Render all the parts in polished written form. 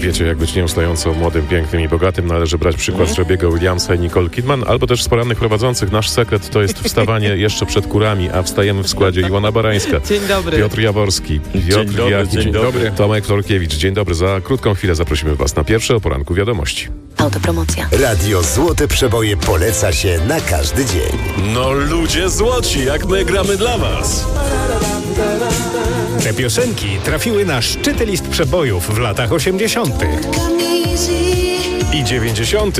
wiecie, jak być nieustająco młodym, pięknym i bogatym, należy brać przykład z Robiego Williamsa i Nicole Kidman, albo też z porannych prowadzących. Nasz sekret to jest wstawanie jeszcze przed kurami, a wstajemy w składzie Iwona Barańska, Dzień dobry. Piotr Jaworski, Dzień dobry. Tomek Torkiewicz. Dzień dobry. Za krótką chwilę zaprosimy Was na pierwsze o poranku wiadomości. Autopromocja. Radio Złote Przeboje poleca się na każdy dzień. No ludzie złoci, jak my gramy dla was. Te piosenki trafiły na szczyty list przebojów w latach 80. I 90.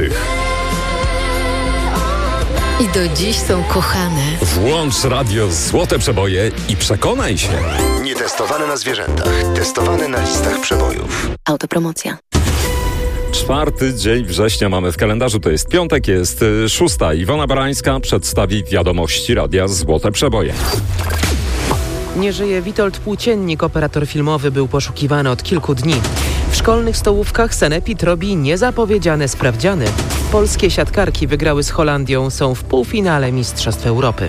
I do dziś są kochane. Włącz Radio Złote Przeboje i przekonaj się. Nietestowane na zwierzętach, testowane na listach przebojów. Autopromocja. 4 dzień września mamy w kalendarzu, to jest piątek, jest 6. Iwona Barańska przedstawi wiadomości Radia Złote Przeboje. Nie żyje Witold Płóciennik, operator filmowy, był poszukiwany od kilku dni. W szkolnych stołówkach Sanepid robi niezapowiedziane sprawdziany. Polskie siatkarki wygrały z Holandią, są w półfinale Mistrzostw Europy.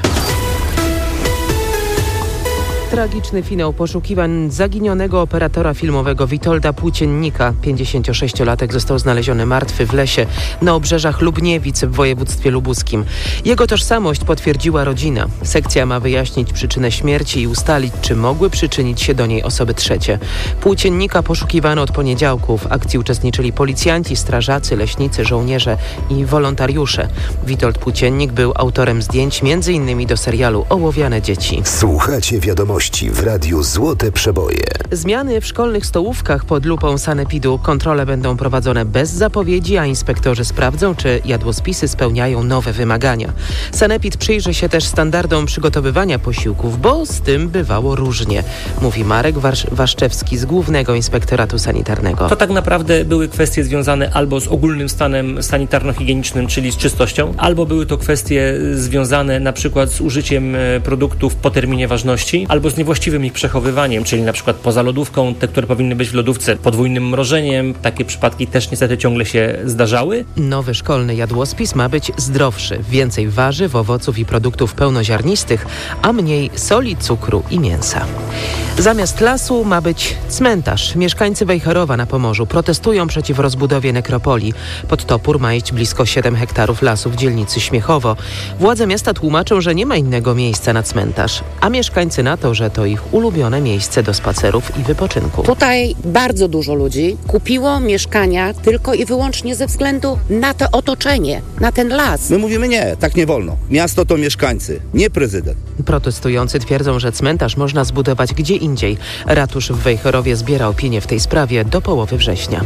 Tragiczny finał poszukiwań zaginionego operatora filmowego Witolda Płóciennika. 56-latek został znaleziony martwy w lesie na obrzeżach Lubniewic w województwie lubuskim. Jego tożsamość potwierdziła rodzina. Sekcja ma wyjaśnić przyczynę śmierci i ustalić, czy mogły przyczynić się do niej osoby trzecie. Płóciennika poszukiwano od poniedziałku. W akcji uczestniczyli policjanci, strażacy, leśnicy, żołnierze i wolontariusze. Witold Płóciennik był autorem zdjęć m.in. do serialu Ołowiane dzieci. Słuchacie wiadomości w Radiu Złote Przeboje. Zmiany w szkolnych stołówkach pod lupą Sanepidu. Kontrole będą prowadzone bez zapowiedzi, a inspektorzy sprawdzą, czy jadłospisy spełniają nowe wymagania. Sanepid przyjrzy się też standardom przygotowywania posiłków, bo z tym bywało różnie, mówi Marek Waszczewski z Głównego Inspektoratu Sanitarnego. To tak naprawdę były kwestie związane albo z ogólnym stanem sanitarno-higienicznym, czyli z czystością, albo były to kwestie związane na przykład z użyciem produktów po terminie ważności, albo z niewłaściwym ich przechowywaniem, czyli na przykład poza lodówką, te, które powinny być w lodówce, podwójnym mrożeniem. Takie przypadki też niestety ciągle się zdarzały. Nowy szkolny jadłospis ma być zdrowszy. Więcej warzyw, owoców i produktów pełnoziarnistych, a mniej soli, cukru i mięsa. Zamiast lasu ma być cmentarz. Mieszkańcy Wejherowa na Pomorzu protestują przeciw rozbudowie nekropolii. Pod topór ma iść blisko 7 hektarów lasu w dzielnicy Śmiechowo. Władze miasta tłumaczą, że nie ma innego miejsca na cmentarz, a mieszkańcy na to, że to ich ulubione miejsce do spacerów i wypoczynku. Tutaj bardzo dużo ludzi kupiło mieszkania tylko i wyłącznie ze względu na to otoczenie, na ten las. My mówimy nie, tak nie wolno. Miasto to mieszkańcy, nie prezydent. Protestujący twierdzą, że cmentarz można zbudować gdzie indziej. Ratusz w Wejherowie zbiera opinię w tej sprawie do połowy września.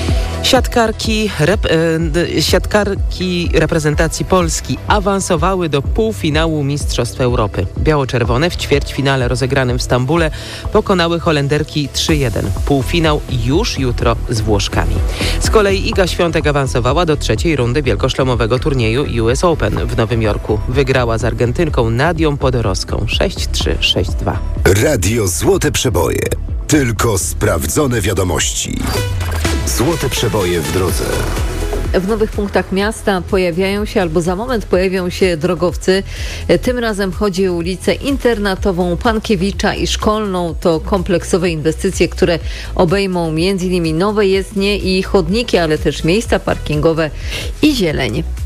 Siatkarki reprezentacji Polski awansowały do półfinału Mistrzostw Europy. Biało-czerwone w ćwierćfinale rozegranym w Stambule pokonały Holenderki 3-1. Półfinał już jutro z Włoszkami. Z kolei Iga Świątek awansowała do trzeciej rundy wielkoszlemowego turnieju US Open w Nowym Jorku. Wygrała z Argentynką Nadią Podorowską 6-3, 6-2. Radio Złote Przeboje. Tylko sprawdzone wiadomości. Złote Przeboje w drodze. W nowych punktach miasta pojawiają się albo za moment pojawią się drogowcy. Tym razem chodzi o ulicę Internatową, Pankiewicza i Szkolną. To kompleksowe inwestycje, które obejmą m.in. nowe jezdnie i chodniki, ale też miejsca parkingowe i zieleń.